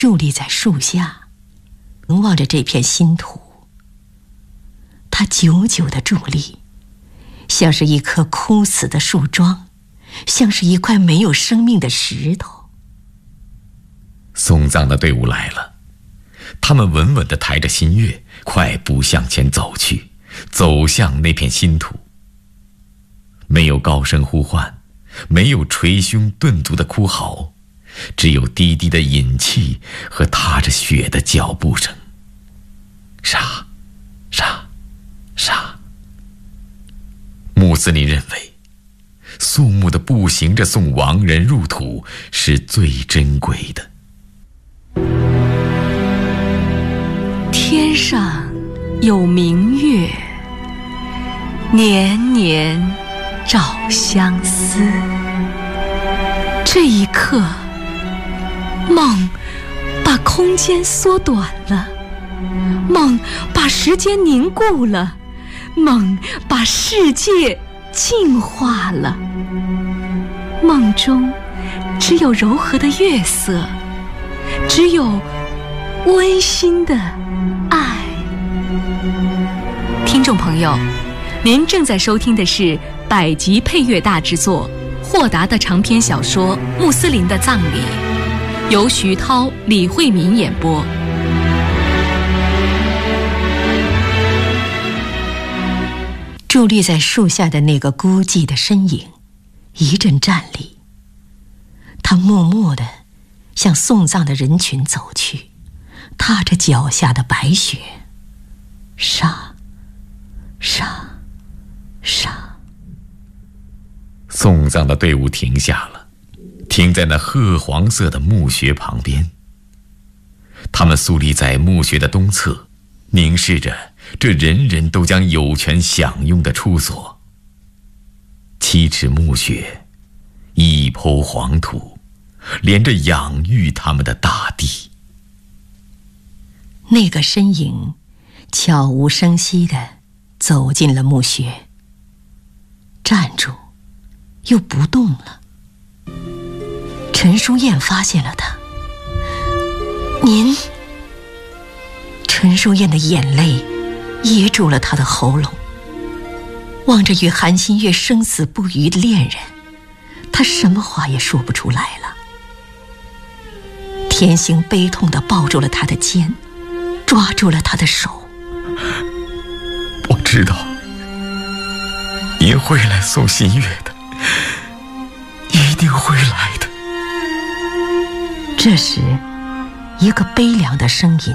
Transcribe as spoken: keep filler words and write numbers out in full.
伫立在树下，凝望着这片新土。他久久地伫立，像是一棵枯死的树桩，像是一块没有生命的石头。 送葬的队伍来了，他们稳稳地抬着新月，快步向前走去，走向那片新土。没有高声呼唤，没有捶胸顿足的哭嚎，只有低低的饮气和踏着雪的脚步声。沙沙沙。穆斯林认为，肃穆的步行着送亡人入土是最珍贵的。 天上有明月，年年照相思。这一刻，梦把空间缩短了，梦把时间凝固了，梦把世界净化了。梦中只有柔和的月色，只有温馨的爱。听众朋友，您正在收听的是百集配乐大制作霍达的长篇小说《穆斯林的葬礼》，由徐涛、李慧敏演播。 伫立在树下的那个孤寂的身影一阵站立，他默默地向送葬的人群走去，踏着脚下的白雪，沙沙沙。 送葬的队伍停下了，停在那褐黄色的墓穴旁边。他们肃立在墓穴的东侧，凝视着这人人都将有权享用的处所。七尺墓穴，一抔黄土，连着养育他们的大地。 那个身影悄无声息地走进了墓穴，站住，又不动了。陈淑燕发现了他。您……陈淑燕的眼泪噎住了他的喉咙，望着与韩新月生死不渝的恋人，他什么话也说不出来了。田星悲痛地抱住了他的肩，抓住了他的手。 我知道您会来送新月的，一定会来的。 这时，一个悲凉的声音